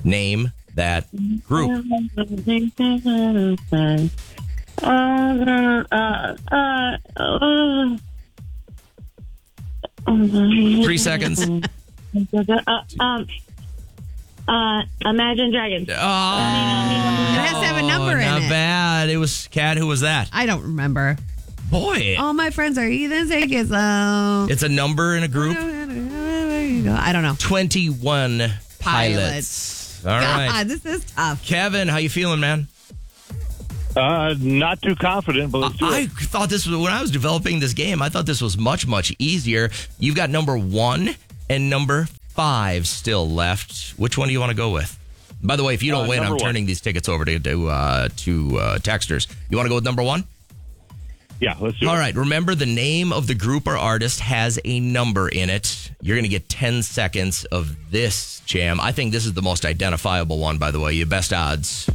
Name that group. Three seconds. Imagine Dragons. Oh, It has to have a number in not it. bad. It was Kat. Who was that? I don't remember. Boy. All my friends are heathens. Take it slow. It's a number in a group. I don't know. 21 pilots. All right. God, this is tough. Kevin, how you feeling, man? Not too confident, but let's do I it. thought this was, when I was developing this game, I thought this was much, much easier. You've got number 1 and number 5 still left. Which one do you want to go with? By the way, if you don't win, I'm number 1. turning these tickets over to texters. You want to go with number 1? Yeah, let's do it. All right. Remember, the name of the group or artist has a number in it. You're going to get 10 seconds of this jam. I think this is the most identifiable one, by the way. Your best odds.